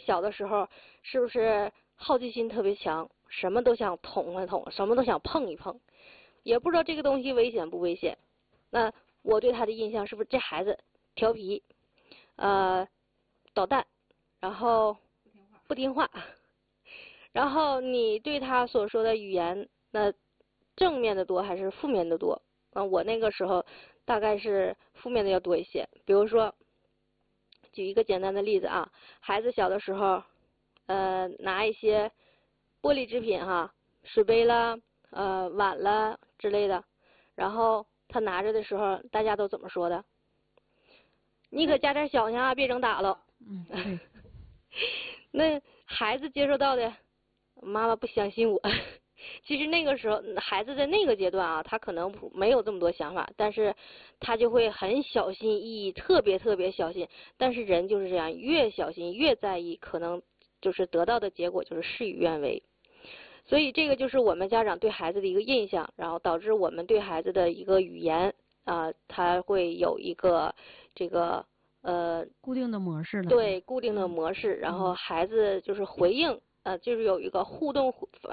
小的时候是不是好奇心特别强，什么都想捅一捅，什么都想碰一碰，也不知道这个东西危险不危险。那我对他的印象是不是这孩子调皮，捣蛋，然后不听话，然后你对他所说的语言，那正面的多还是负面的多？我那个时候大概是负面的要多一些。比如说，举一个简单的例子啊，孩子小的时候，拿一些玻璃制品哈，水杯啦，碗啦之类的，然后他拿着的时候，大家都怎么说的？你可加点小心啊，别整打了。 对。 那孩子接受到的，妈妈不相信我。其实那个时候，孩子在那个阶段啊，他可能没有这么多想法，但是他就会很小心翼翼，特别特别小心。但是人就是这样，越小心越在意，可能就是得到的结果就是事与愿违。所以这个就是我们家长对孩子的一个印象，然后导致我们对孩子的一个语言他会有一个这个固定的模式了。 对，固定的模式，然后孩子就是回应。就是有一个互动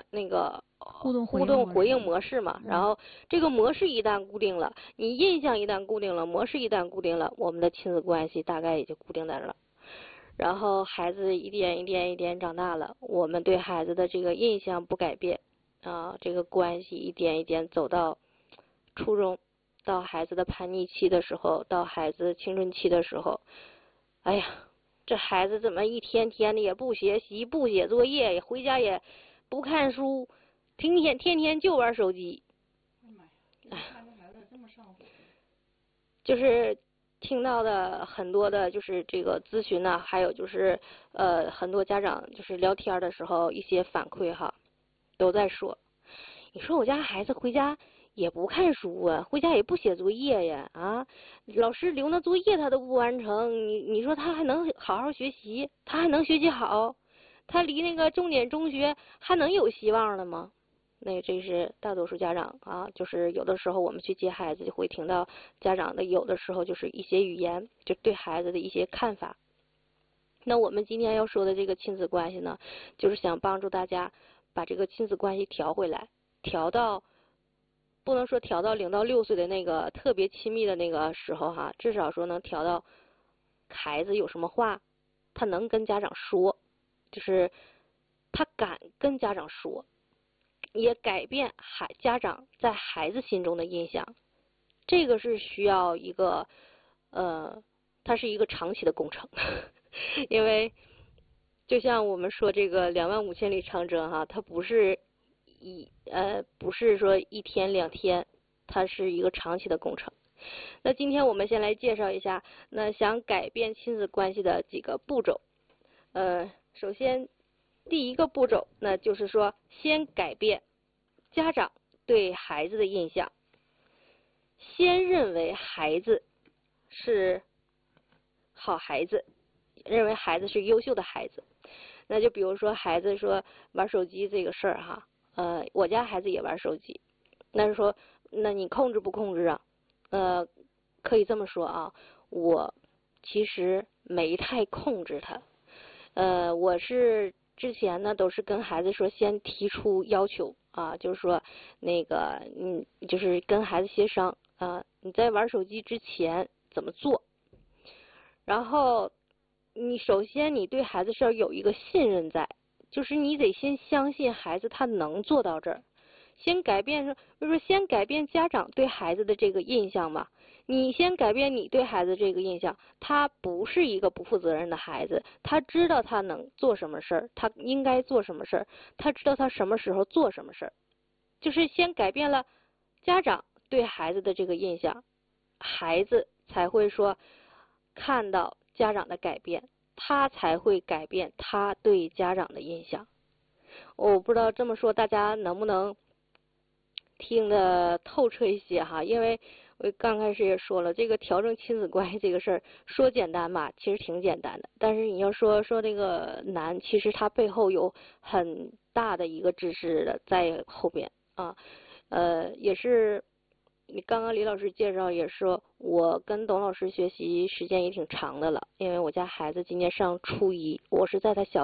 回应模式嘛，然后这个模式一旦固定了，你印象一旦固定了，模式一旦固定了，我们的亲子关系大概也就固定在这了。然后孩子一点长大了，我们对孩子的这个印象不改变这个关系一点一点走到初中，到孩子的叛逆期的时候，到孩子青春期的时候，哎呀。这孩子怎么一天天的也不学习，不写作业，也回家也不看书，天天就玩手机。 哎妈呀，看这孩子这么上火。 就是听到的很多的，就是这个咨询呢，还有就是很多家长就是聊天的时候一些反馈哈，都在说，你说我家孩子回家也不看书啊，回家也不写作业呀，老师留那作业他都不完成，你说他还能好好学习？他还能学习好？他离那个重点中学还能有希望了吗？那这是大多数家长就是有的时候我们去接孩子，就会听到家长的有的时候就是一些语言，就对孩子的一些看法。那我们今天要说的这个亲子关系呢，就是想帮助大家把这个亲子关系调回来，不能说调到0到6岁的那个特别亲密的那个时候哈，至少说能调到孩子有什么话，他能跟家长说，就是他敢跟家长说，也改变家长在孩子心中的印象。这个是需要一个它是一个长期的工程。因为就像我们说这个25000里长征哈，它不是不是说1天2天，它是一个长期的工程。那今天我们先来介绍一下，那想改变亲子关系的几个步骤。首先第一个步骤，那就是说先改变家长对孩子的印象，先认为孩子是好孩子，认为孩子是优秀的孩子。那就比如说孩子说玩手机这个事儿哈，我家孩子也玩手机，那是说那你控制不控制啊？可以这么说啊，我其实没太控制他。我是之前呢都是跟孩子说先提出要求就是说那个就是跟孩子协商你在玩手机之前怎么做，然后你首先你对孩子是要有一个信任在，就是你得先相信孩子他能做到这儿。先改变，就是说先改变家长对孩子的这个印象嘛。你先改变你对孩子这个印象，他不是一个不负责任的孩子，他知道他能做什么事儿，他应该做什么事儿，他知道他什么时候做什么事儿。就是先改变了家长对孩子的这个印象，孩子才会说看到家长的改变，他才会改变他对家长的印象。我不知道这么说大家能不能听得透彻一些哈，因为我刚开始也说了，这个调整亲子关系这个事儿说简单吧，其实挺简单的，但是你要说这个难，其实它背后有很大的一个知识的在后边也是你刚刚李老师介绍也说，我跟董老师学习时间也挺长的了，因为我家孩子今年上初1，我是在他小